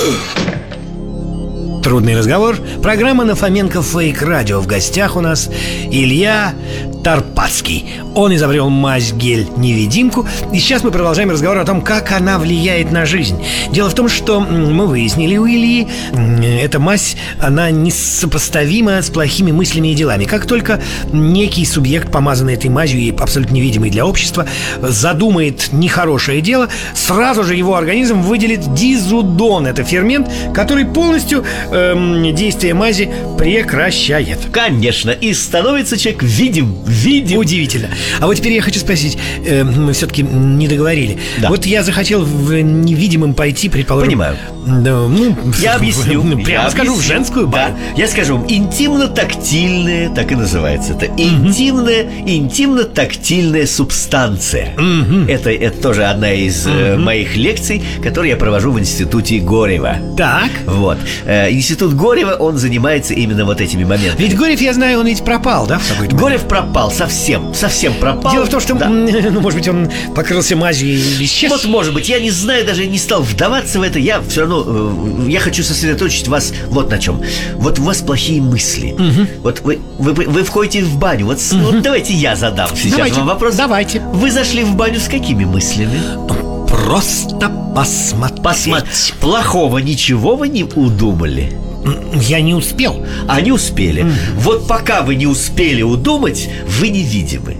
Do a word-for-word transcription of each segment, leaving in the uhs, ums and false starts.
Трудный разговор. Программа на Фоменко Фейк Радио. В гостях у нас Илья Тарпацкий. Он изобрел мазь-гель-невидимку. И сейчас мы продолжаем разговор о том, как она влияет на жизнь. Дело в том, что мы выяснили у Ильи, эта мазь, она несопоставима с плохими мыслями и делами. Как только некий субъект, помазанный этой мазью и абсолютно невидимый для общества, задумает нехорошее дело, сразу же его организм выделит дизудон. Это фермент, который полностью эм, действие мази прекращает. Конечно, и становится человек видим, видим. Удивительно. А вот теперь я хочу спросить, э, мы все-таки не договорили. Да. Вот я захотел в невидимым пойти, предположим. Понимаю. Да, ну, я объясню. Прямо я скажу, объясню. в женскую баню. Да. Я скажу вам, интимно-тактильная, так и называется это. Интимная, интимно-тактильная субстанция. Мгм. Это, это тоже одна из э, моих лекций, которые я провожу в институте Горева. Так. Вот. Э, Институт Горева, он занимается именно вот этими моментами. Ведь Горев, я знаю, он ведь пропал, да? в какой-то момент? Горев пропал совсем, совсем пропал. Дело в том, что, Да. ну, может быть, он покрылся мазью и исчез. Вот, может быть, я не знаю, даже не стал вдаваться в это. Я все равно, э, я хочу сосредоточить вас вот на чем. Вот у вас плохие мысли. Вот вы, вы, вы входите в баню. Вот, с- вот давайте я задам сейчас Давайте, вам вопрос. давайте. Вы зашли в баню с какими мыслями? Просто посмотреть. Посмотреть. Плохого ничего вы не удумали? Я не успел. А не успели. Вот пока вы не успели удумать, вы невидимы.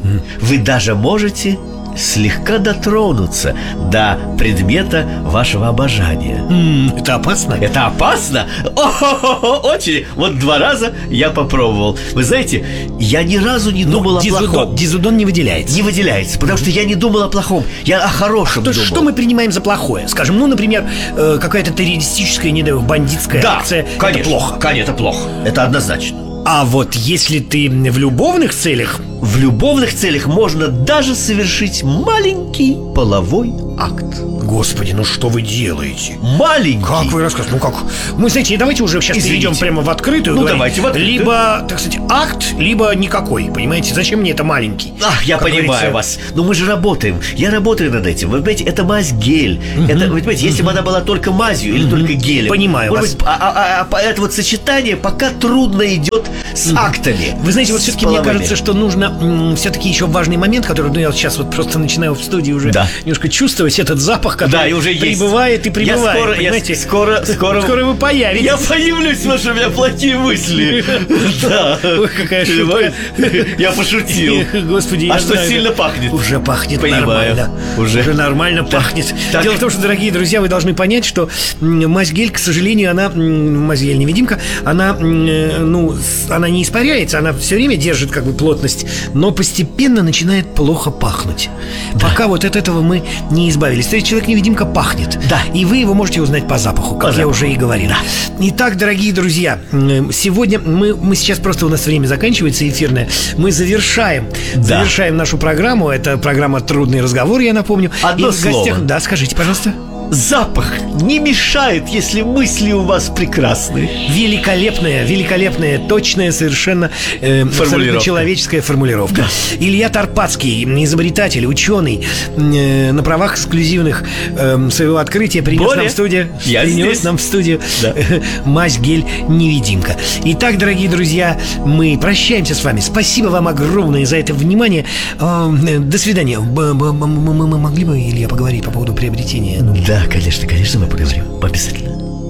Вы даже можете слегка дотронуться до предмета вашего обожания. М, Это опасно? Это опасно? О-хо-хо-хо, очень. Вот два раза я попробовал. Вы знаете, я ни разу не Ну, думал о дизудон, плохом. дизудон не выделяется. Не выделяется, потому что я не думал о плохом. Я о хорошем То думал. есть, что мы принимаем за плохое? Скажем, ну, например, э, какая-то террористическая, не дай бог, бандитская Да, акция. конечно, Это плохо. Конечно, это плохо. Это однозначно. А вот если ты в любовных целях, В любовных целях можно даже совершить маленький половой акт. господи, ну что вы делаете? Маленький. Как вы рассказываете? Ну как? Мы, знаете, давайте уже сейчас Извините. перейдем прямо в открытую. Ну, говорить. давайте в открытую. Либо, так сказать, акт, либо никакой. Понимаете, зачем мне это маленький? Ах, я Как понимаю говорится. вас. Но мы же работаем. Я работаю над этим. Вы понимаете, это мазь-гель. Это, вы понимаете, если бы она была только мазью или только гелем. Понимаю может вас. быть, а, а- а- а это вот сочетание пока трудно идет с актами. Вы знаете, вот С все-таки мне половыми. кажется, что нужно все-таки еще важный момент, который, ну, я вот сейчас вот просто начинаю в студии уже Да. немножко чувствовать этот запах, который Да, и уже есть. прибывает и прибывает. Я скоро, я понимаете? скоро, скоро, Скоро вы появитесь. Я появлюсь, потому что у меня плохие мысли. Да. Ой, какая шутка. Я пошутил. Господи, А я что знаю, сильно да. пахнет? Уже пахнет Понимаю. нормально. Уже. нормально пахнет. Так. Дело в том, что, дорогие друзья, вы должны понять, что м, мазь-гель, к сожалению, она, м, мазь-гель-невидимка, она, м, э, ну, с- она не испаряется, она все время держит как бы плотность, но постепенно начинает плохо пахнуть. Пока вот от этого мы не избавились. То есть человек-невидимка пахнет. Да. И вы его можете узнать по запаху, как По я запаху. уже и говорил. Итак, дорогие друзья, м, сегодня мы, мы сейчас просто у нас время заканчивается эфирное. Мы завершаем, Да. завершаем нашу программу. Это программа «Трудный разговор», я напомню. Одно И в гостях... слово. Да, скажите, пожалуйста. Запах не мешает, если мысли у вас прекрасные. Великолепная, великолепная, точная, совершенно э, абсолютно Формулировка. человеческая формулировка. Илья Тарпацкий, изобретатель, ученый, э, на правах эксклюзивных э, своего открытия принес Более. нам в студию, Я принес здесь. нам в студию Да. э, мазь-гель-невидимка. Итак, дорогие друзья, мы прощаемся с вами. Спасибо вам огромное за это внимание. Э, До свидания. Б- б- б- Мы мы могли бы, Илья, поговорить по поводу приобретения? Ну, Да, конечно, конечно, мы поговорим. Обязательно.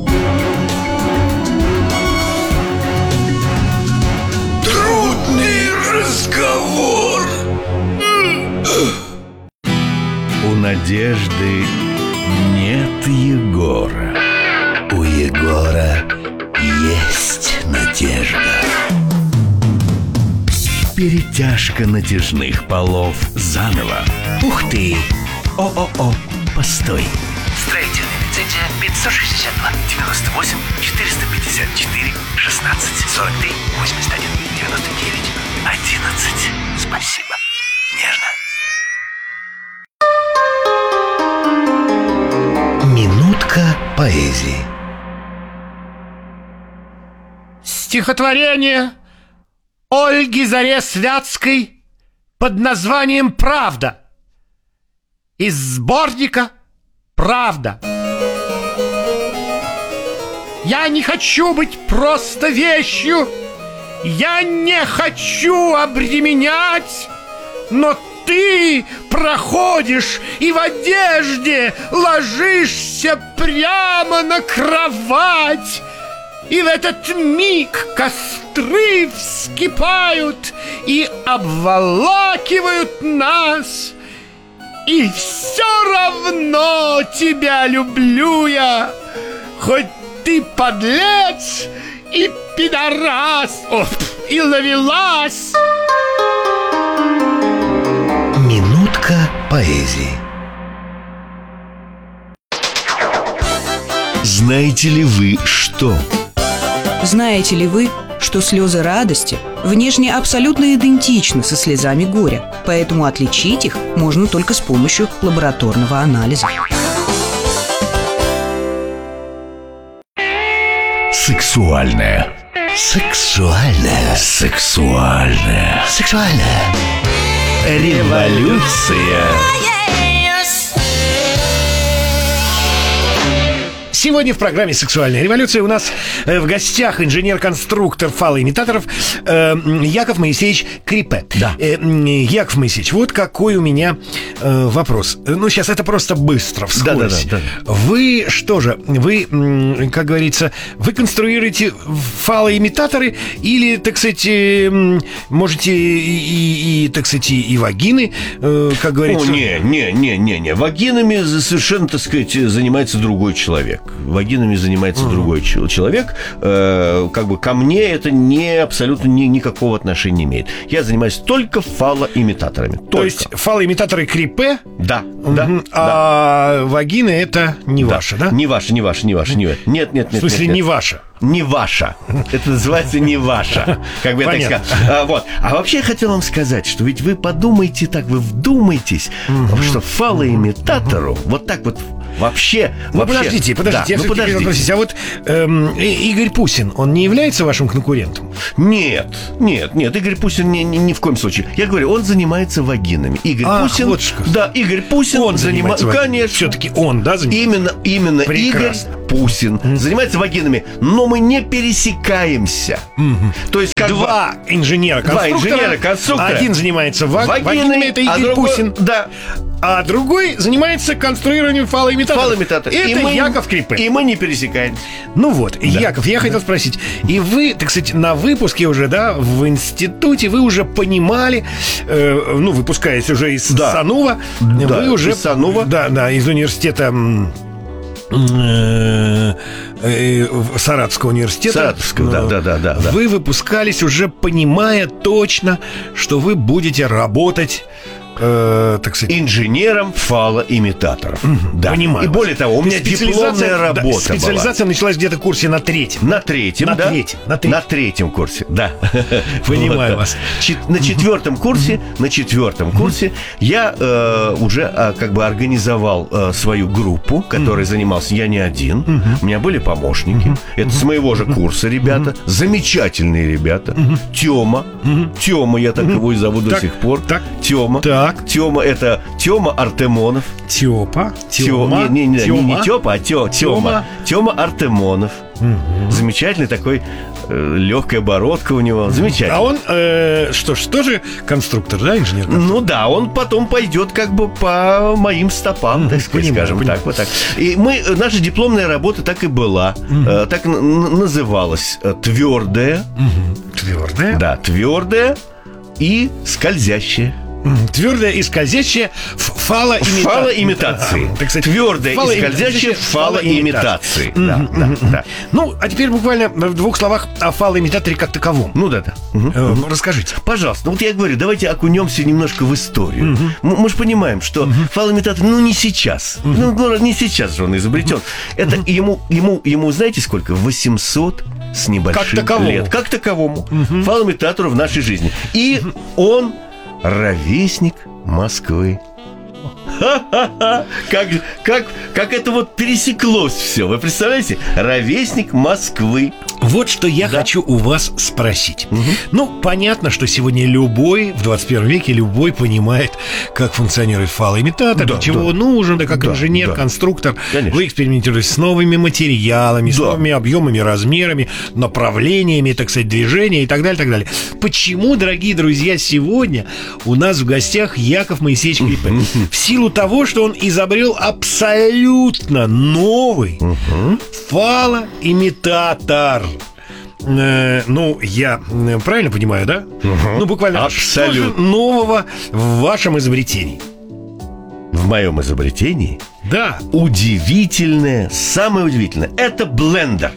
Трудный разговор. У Надежды нет Егора. У Егора есть надежда. Перетяжка натяжных полов заново. ух ты! О-о-о, постой. Строительная лицензия пятьсот шестьдесят два девяносто восемь четыреста пятьдесят четыре шестнадцать сорок три восемьдесят один девяносто девять одиннадцать. Спасибо. Нежно. Минутка поэзии. Стихотворение Ольги Заре-Святской под названием «Правда» из сборника «Правда». Я не хочу быть просто вещью. Я не хочу обременять. Но ты проходишь и в одежде ложишься прямо на кровать. И в этот миг костры вскипают и обволакивают нас. И все равно тебя люблю я, хоть ты подлец и пидорас, о, и ловелас. Минутка поэзии. Знаете ли вы что? Знаете ли вы, что слезы радости внешне абсолютно идентичны со слезами горя, поэтому отличить их можно только с помощью лабораторного анализа. Сексуальная. Сексуальная. Сексуальная. Сексуальная. Революция. Сегодня в программе «Сексуальная революция» у нас э, в гостях инженер-конструктор фалоимитаторов э, Яков Моисеевич Крипе. Да. Э, Яков Моисеевич, вот какой у меня э, вопрос. Ну, сейчас это просто быстро, вскользь. Да, да, да, да. Вы что же, вы, м, как говорится, вы конструируете фалоимитаторы или, так сказать, э, можете и, и, и, так сказать, и, и вагины, э, как говорится... О, не, не, не, не, не. Вагинами совершенно, так сказать, занимается другой человек. Вагинами занимается uh-huh. другой человек. Э, как бы ко мне это не абсолютно ни, никакого отношения не имеет. Я занимаюсь только фалоимитаторами. Только. То есть фалоимитаторы Крипе? Да, угу. да. А да. вагины это не да. ваши, да? Не ваши, не ваши, не ваши. Не... Нет, нет, нет. В смысле, нет, нет. не ваша? Не ваша. Это называется не ваша. Как бы я так сказал. А, вот. А вообще я хотел вам сказать, что ведь вы подумайте так, вы вдумайтесь, угу. что фалоимитатору угу. вот так вот вообще... Ну, вообще... подождите, подождите, да, я ну, все-таки хотел спросить, а вот эм, Игорь Пусин, он не является вашим конкурентом? Нет, нет, нет, Игорь Пусин ни, ни, ни в коем случае. Я говорю, он занимается вагинами. Игорь Ах, Пусин... Вот что. Да, Игорь Пусин... Он занимается вагинами. Конечно. Все-таки он, да, занимается? Именно, именно Прекрасно. Игорь Пусин mm. занимается вагинами, но мы не пересекаемся. Mm-hmm. То есть как Два бы... инженера-конструктора. Два инженера-конструктора. Один занимается ваг... вагинами, вагинами, это Игорь а другой... Пусин. Да. А другой занимается конструированием фалоимитаторов. Фалоимитатор. Это и мы, Яков Крипе. И мы не пересекаемся. Ну вот, да. Яков, я да. хотел спросить. И вы, так сказать, на выпуске уже, да, в институте, вы уже понимали, э, ну, выпускаясь уже из да. САНУВа, да, вы уже... из САНУВа. Да, да, из университета... Саратовского университета. Саратовского, да, да, да, да. Вы выпускались уже понимая точно, что вы будете работать, э, так сказать, инженером фалоимитаторов. Mm-hmm. Да. Понимаю. И более того, у меня дипломная работа да, специализация была. началась где-то в курсе на третьем. На третьем, на да? Третьем, на третьем. На третьем курсе, да. Понимаю вас. На четвертом курсе, на четвертом курсе я э, уже э, как бы организовал э, свою группу, которой занимался я не один. У меня были помощники. Это с моего же курса ребята. Замечательные ребята. Тёма. Тёма, я так его и зову до сих пор. Тёма. Так. Тёма, это Тёма Артемонов. Тёпа. Тёма. Не, не, не, не, не Тёпа, а Тё, Тёма. Тёма Артемонов. Угу. Замечательный такой, э, легкая бородка у него. Замечательно. А он, э, что ж, тоже конструктор, да, инженер? Ну да, он потом пойдет как бы по моим стопам, mm-hmm. так сказать, понимаю, скажем понимаю. так, вот так. И мы, наша дипломная работа так и была. Mm-hmm. Э, так н- называлась «Твердая». Mm-hmm. Твердая? Да, «Твердая» и «Скользящая». Твердая и скользящая в фалоимитации. Фалоимитации. Так сказать, твердая и скользящая в фалоимитации. Mm-hmm. Да, да, да. Ну, а теперь буквально в двух словах о фалоимитаторе как таковом. Ну да, да. Угу. Э, расскажите. Пожалуйста. Ну вот я говорю, давайте окунемся немножко в историю. Угу. Мы, мы же понимаем, что угу. фалоимитатор, ну не сейчас. Угу. Ну, ну не сейчас же он изобретен. Угу. Это угу. ему, ему, ему, знаете сколько? восемьсот с небольшим как лет. Как таковому. Угу. Фалоимитатору в нашей жизни. И угу. он ровесник Москвы. Как, же- как, как это вот пересеклось все. Вы представляете? Ровесник Москвы. Вот что я хочу у вас спросить. Ну, понятно, что сегодня любой, в двадцать первом веке, любой понимает, как функционирует фалоимитатор, Да, для чего да. он нужен, да как Да, инженер, да. конструктор. Конечно. Вы экспериментируете с новыми материалами, с Да. новыми объемами, размерами, направлениями, так сказать, движения и так далее, так далее. Почему, дорогие друзья, сегодня у нас в гостях Яков Моисеевич Крипе? В силу того, что он изобрел абсолютно новый фалоимитатор. Э, ну, я э, правильно понимаю, да? Ну, буквально, Абсолютно. что же нового в вашем изобретении? В моем изобретении Да. удивительное, самое удивительное, это блендер.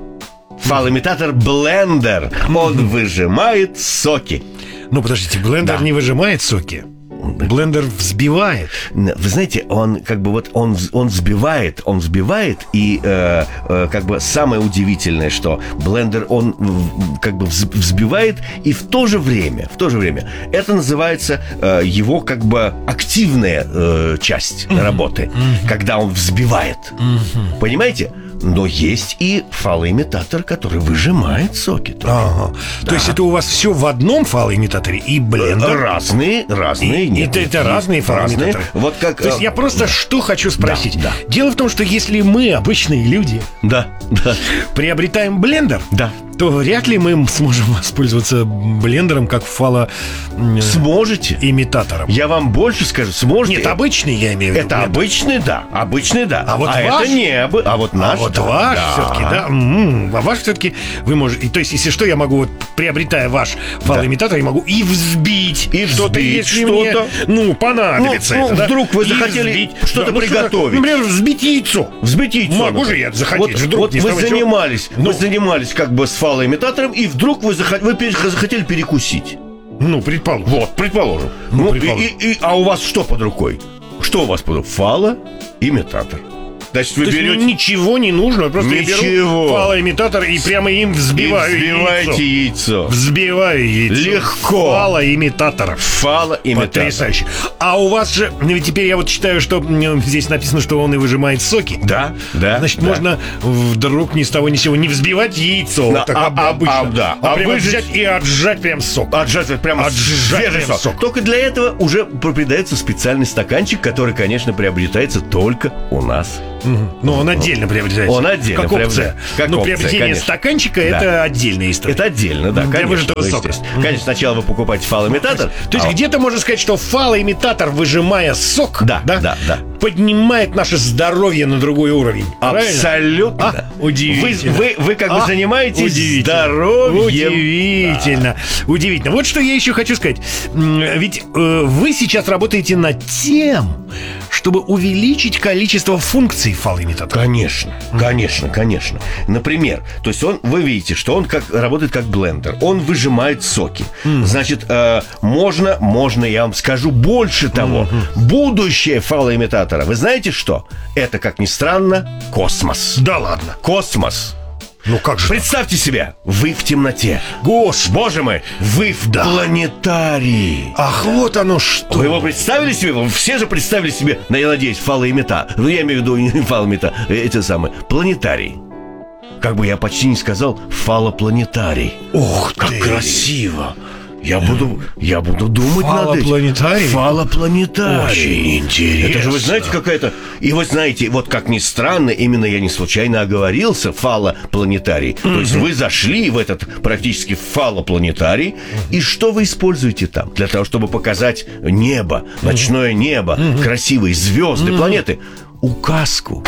Фалоимитатор блендер. Он выжимает соки. Ну, подождите, блендер Да. не выжимает соки. Блендер взбивает. Вы знаете, он как бы вот он, вз- он взбивает, он взбивает, и э, э, как бы самое удивительное, что блендер он в- как бы вз- взбивает, и в то же время, в то же время, это называется э, его как бы активная э, часть работы, когда он взбивает. Понимаете? Но есть и фалоимитатор, который выжимает соки. тоже. Ага. То есть это у вас все в одном фалоимитаторе и блендер? Разные, разные. И- нет, это, это есть разные фалоимитаторы. разные. Вот как. То есть э, я просто что хочу спросить. да. Дело в том, что если мы, обычные люди, Да, да, приобретаем блендер, да. то вряд ли мы сможем воспользоваться блендером как фало м, Сможете. имитатором. Я вам больше скажу, сможете. Нет, обычный я имею в виду. Это блендер. обычный, да, обычный, да. А вот а ваш? это не обы- а вот А наш. вот да. ваш Да. все-таки, да? М, А ваш все-таки вы можете. И, то есть, если что, я могу, вот, приобретая ваш фалоимитатор, я могу и взбить. И что-то, взбить если что-то. мне, ну, понадобится Ну, это, ну, да? вдруг вы И захотели взбить. что-то ну, приготовить. Например, взбить яйцо. Взбить яйцо. Могу например. же я захотеть, Вот, вдруг вот ни с вы того, чего. занимались, Ну. вы занимались как бы с фалоимитатором, и вдруг вы, захот- вы пере- захотели перекусить. Ну, предположим. Вот, предположим. Ну, Ну, и- предположим. и- и- а у вас что под рукой? Что у вас под рукой? Фалоимитатор. Значит, вы То есть берете... ничего не нужно, я просто я беру Ничего. фалоимитатор и прямо им взбиваю и взбиваете яйцо. яйцо. Взбиваю яйцо. Легко. Фалоимитатора. Фалоимитатор. Потрясающе. А у вас же, ну, ведь теперь я вот читаю, что м, здесь написано, что он и выжимает соки. Да, да. Значит, да. можно вдруг ни с того ни с сего не взбивать яйцо, Да, вот так а- об- а- обычно, а, да. а, А прямо выжать- взять и отжать прям сок. Отжать вот прямо Отжать свежий прям сок. сок. Только для этого уже придается специальный стаканчик, который, конечно, приобретается только у нас. Но он отдельно приобретается. Он отдельно как опция. приобретается. Как Но опция, приобретение конечно. стаканчика Да. это отдельная история. Это отдельно, да, Для конечно. выжатого ну, сока. естественно. Конечно, сначала вы покупаете фалоимитатор. То есть а- где-то можно сказать, что фалоимитатор, выжимая сок, Да, да, да. поднимает наше здоровье на другой уровень. Правильно? Абсолютно. А, удивительно. Вы, вы, вы как бы А, занимаетесь удивительно. здоровьем. Удивительно. Удивительно. Вот что я еще хочу сказать. М, Ведь э, вы сейчас работаете над тем, чтобы увеличить количество функций фалоимитатора. Конечно, конечно, конечно. Например, то есть он, вы видите, что он как, работает как блендер. Он выжимает соки. Значит, э, можно, можно, я вам скажу больше того. Будущее фалоимитатора, вы знаете что? Это, как ни странно, космос. Да ладно. Космос. Ну как же? Представьте себе, вы в темноте. Господи. Боже мой, вы в планетарии. Ах, вот оно что. Вы его представили себе? Вы все же представили себе, ну, я надеюсь, фалоимитатор. Ну, я имею в виду не фалоимитатор, эти самые, планетарий. Как бы я почти не сказал, фалопланетарий. Ух Как ты. красиво. Я буду, я буду думать над этим. Фалопланетарий? Фалопланетарий. Очень интересно. Это же, вы знаете, какая-то... И вы знаете, вот как ни странно, именно я не случайно оговорился, фалопланетарий. То есть вы зашли в этот практически фалопланетарий, и что вы используете там? Для того, чтобы показать небо, ночное небо, красивые звезды, планеты. Указку.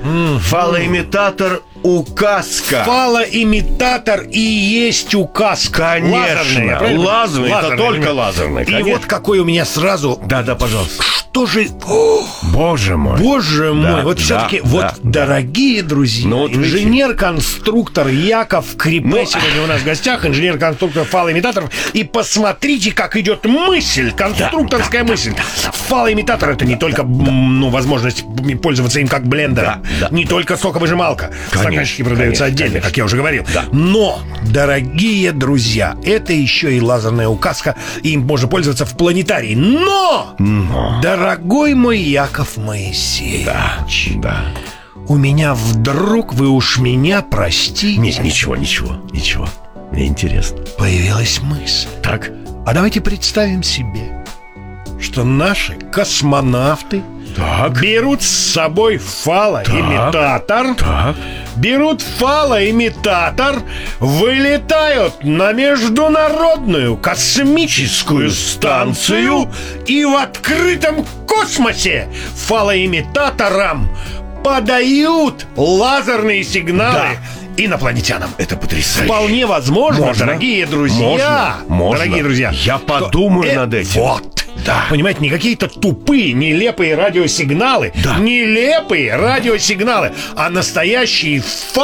Фалоимитатор указка. Фалоимитатор и есть указка. Конечно. Лазерная, правильно? Лазерная, это только именно. лазерная, И конечно. вот какой у меня сразу... Да-да, пожалуйста. Что же... О, Боже мой. боже мой, Да, вот да, все-таки, да, вот, да. дорогие друзья, Ну, вот видите. инженер-конструктор Яков Крипе Ну, сегодня у нас в гостях, инженер-конструктор фалоимитаторов. И посмотрите, как идет мысль, конструкторская мысль. Фалоимитатор — это не только м, ну, возможность пользоваться им как блендером, Да, да. не только соковыжималка. Стаканчики продаются конечно, отдельно, конечно. как я уже говорил. Да. Но, дорогие друзья, это еще и лазерная указка, и им можно пользоваться в планетарии. Но, дорогие Дорогой мой Яков Моисеевич, Да, да. у меня вдруг, вы уж меня простите, Не, ничего, ничего, ничего. Мне интересно. появилась мысль. Так. А давайте представим себе, что наши космонавты Так. берут с собой фалоимитатор, Так. берут фалоимитатор, вылетают на международную космическую станцию и в открытом космосе фалоимитаторам подают лазерные сигналы инопланетянам. Это потрясающе. Вполне возможно, Можно. дорогие друзья. Можно. Можно. Дорогие друзья. Я что- подумаю э, над этим. Вот. Да. Понимаете, не какие-то тупые, нелепые радиосигналы. Да. Нелепые радиосигналы, а настоящие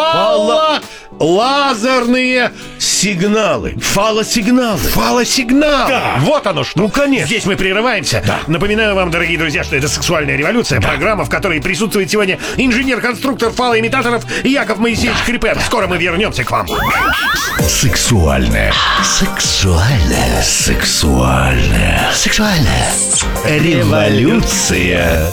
фало-лазерные Сигналы. Фалосигналы. фалосигналы. Да. Вот оно что. Ну, конечно. Здесь мы прерываемся. Да. Напоминаю вам, дорогие друзья, что это «Сексуальная революция», программа, в которой присутствует сегодня инженер-конструктор фалоимитаторов Яков Моисеевич Крипер. Скоро мы вернемся к вам. Сексуальная. Сексуальная. Сексуальная. Сексуальная. Революция.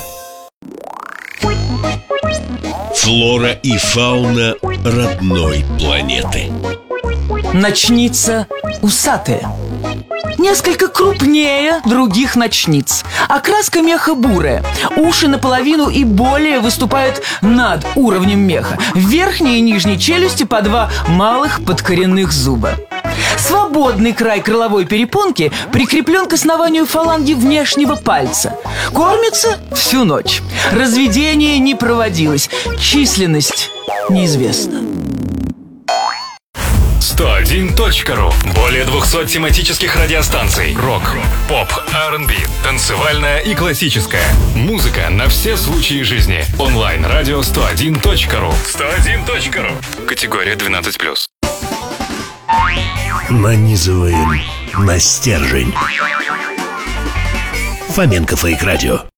Флора и фауна родной планеты. Ночница усатая. Несколько крупнее других ночниц. Окраска меха бурая. Уши наполовину и более выступают над уровнем меха. В верхней и нижней челюсти по два малых подкоренных зуба. Свободный край крыловой перепонки прикреплен к основанию фаланги внешнего пальца. Кормится всю ночь. Разведение не проводилось. Численность неизвестна. сто один точка ру. Более двухсот тематических радиостанций. Рок, поп, ар энд би, танцевальная и классическая. Музыка на все случаи жизни. Онлайн-радио сто один точка ру. сто один точка ру. Категория двенадцать плюс. Нанизываем на стержень. Фоменко Фейк Радио.